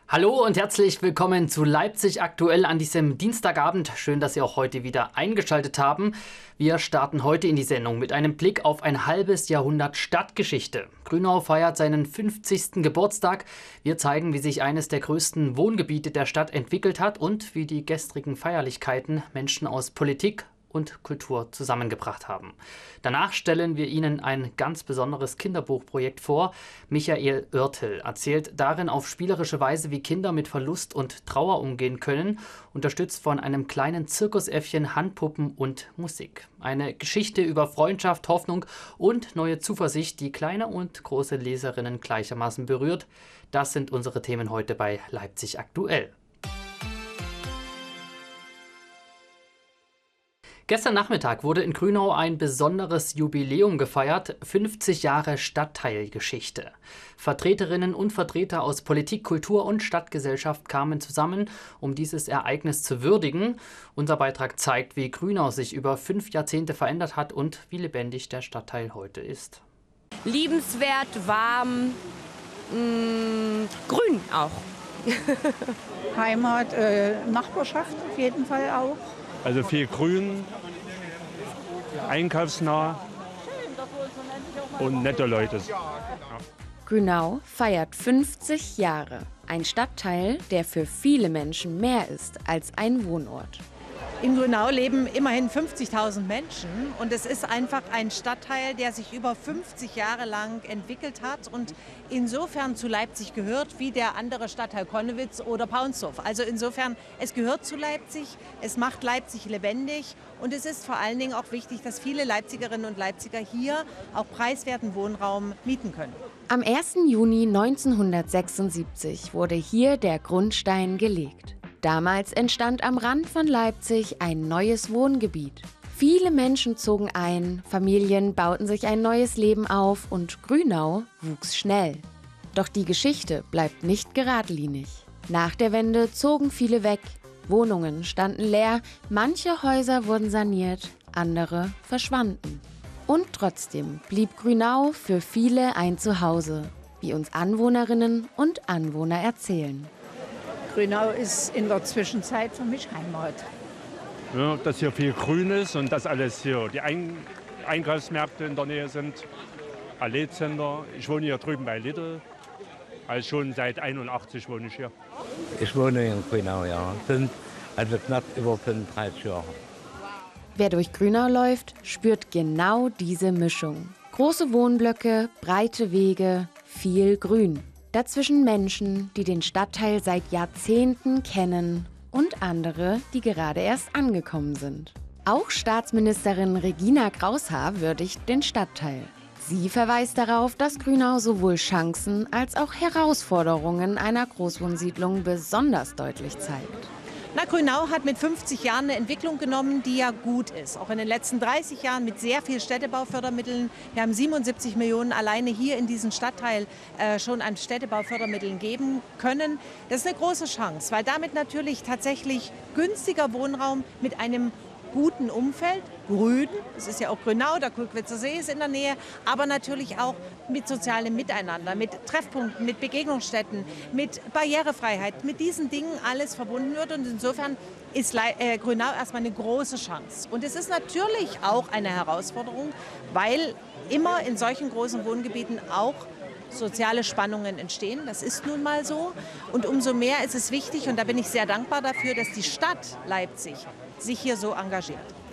Hallo und herzlich willkommen zu Leipzig aktuell an diesem Dienstagabend. Schön, dass Sie auch heute wieder eingeschaltet haben. Wir starten heute in die Sendung mit einem Blick auf ein halbes Jahrhundert Stadtgeschichte. Grünau feiert seinen 50. Geburtstag. Wir zeigen, wie sich eines der größten Wohngebiete der Stadt entwickelt hat und wie die gestrigen Feierlichkeiten Menschen aus Politik und Kultur zusammengebracht haben. Danach stellen wir Ihnen ein ganz besonderes Kinderbuchprojekt vor. Michael Oertel erzählt darin auf spielerische Weise, wie Kinder mit Verlust und Trauer umgehen können, unterstützt von einem kleinen Zirkusäffchen, Handpuppen und Musik. Eine Geschichte über Freundschaft, Hoffnung und neue Zuversicht, die kleine und große Leserinnen gleichermaßen berührt. Das sind unsere Themen heute bei Leipzig aktuell. Gestern Nachmittag wurde in Grünau ein besonderes Jubiläum gefeiert, 50 Jahre Stadtteilgeschichte. Vertreterinnen und Vertreter aus Politik, Kultur und Stadtgesellschaft kamen zusammen, um dieses Ereignis zu würdigen. Unser Beitrag zeigt, wie Grünau sich über 5 Jahrzehnte verändert hat und wie lebendig der Stadtteil heute ist. Liebenswert, warm, grün auch. Heimat, Nachbarschaft auf jeden Fall auch. Also viel Grün, einkaufsnah und nette Leute. Grünau feiert 50 Jahre. Ein Stadtteil, der für viele Menschen mehr ist als ein Wohnort. In Grünau leben immerhin 50.000 Menschen und es ist einfach ein Stadtteil, der sich über 50 Jahre lang entwickelt hat und insofern zu Leipzig gehört wie der andere Stadtteil Connewitz oder Paunsdorf. Also insofern, es gehört zu Leipzig, es macht Leipzig lebendig und es ist vor allen Dingen auch wichtig, dass viele Leipzigerinnen und Leipziger hier auch preiswerten Wohnraum mieten können. Am 1. Juni 1976 wurde hier der Grundstein gelegt. Damals entstand am Rand von Leipzig ein neues Wohngebiet. Viele Menschen zogen ein, Familien bauten sich ein neues Leben auf und Grünau wuchs schnell. Doch die Geschichte bleibt nicht geradlinig. Nach der Wende zogen viele weg, Wohnungen standen leer, manche Häuser wurden saniert, andere verschwanden. Und trotzdem blieb Grünau für viele ein Zuhause, wie uns Anwohnerinnen und Anwohner erzählen. Grünau ist in der Zwischenzeit für mich Heimat. Ja, dass hier viel Grün ist und dass alles hier die Einkaufsmärkte in der Nähe sind, Allee-Center. Ich wohne hier drüben bei Lidl. Also schon seit 81 wohne ich hier. Ich wohne in Grünau, ja. Sind also knapp über 35 Jahre. Wer durch Grünau läuft, spürt genau diese Mischung. Große Wohnblöcke, breite Wege, viel Grün. Dazwischen Menschen, die den Stadtteil seit Jahrzehnten kennen und andere, die gerade erst angekommen sind. Auch Staatsministerin Regina Graushaar würdigt den Stadtteil. Sie verweist darauf, dass Grünau sowohl Chancen als auch Herausforderungen einer Großwohnsiedlung besonders deutlich zeigt. Grünau hat mit 50 Jahren eine Entwicklung genommen, die ja gut ist. Auch in den letzten 30 Jahren mit sehr viel Städtebaufördermitteln. Wir haben 77 Millionen alleine hier in diesem Stadtteil schon an Städtebaufördermitteln geben können. Das ist eine große Chance, weil damit natürlich tatsächlich günstiger Wohnraum mit einem guten Umfeld, grün, es ist ja auch Grünau, der Kulkwitzer See ist in der Nähe, aber natürlich auch mit sozialem Miteinander, mit Treffpunkten, mit Begegnungsstätten, mit Barrierefreiheit, mit diesen Dingen alles verbunden wird und insofern ist Grünau erstmal eine große Chance. Und es ist natürlich auch eine Herausforderung, weil immer in solchen großen Wohngebieten auch soziale Spannungen entstehen. Das ist nun mal so. Und umso mehr ist es wichtig, und da bin ich sehr dankbar dafür, dass die Stadt Leipzig sich hier so engagiert.